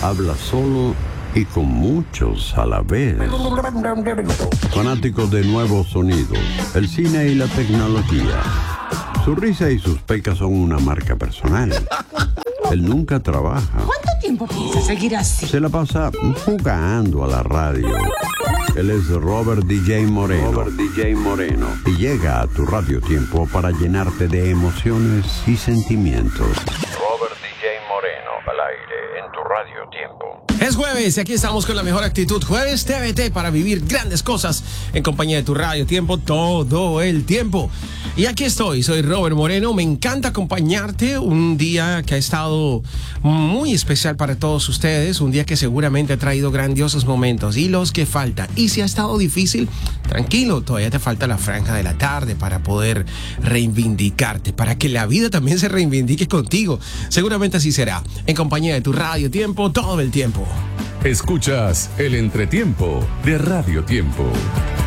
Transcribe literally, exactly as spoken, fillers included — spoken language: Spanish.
habla solo y con muchos a la vez. Fanático de nuevos sonidos, el cine y la tecnología. Su risa y sus pecas son una marca personal. Él nunca trabaja. ¿Cuánto tiempo piensa seguir así? Se la pasa jugando a la radio. Él es Robert D J Moreno. Robert D J Moreno. Y llega a tu Radio Tiempo para llenarte de emociones y sentimientos. Robert D J Moreno, al aire en tu Radio Tiempo. Es jueves y aquí estamos con la mejor actitud. Jueves T V T para vivir grandes cosas en compañía de tu Radio Tiempo todo el tiempo. Y aquí estoy, soy Robert Moreno. Me encanta acompañarte un día que ha estado muy especial para todos ustedes. Un día que seguramente ha traído grandiosos momentos y los que faltan. Y si ha estado difícil, tranquilo, todavía te falta la franja de la tarde para poder reivindicarte, para que la vida también se reivindique contigo. Seguramente así será, en compañía de tu Radio Tiempo todo el tiempo. Escuchas el entretiempo de Radio Tiempo.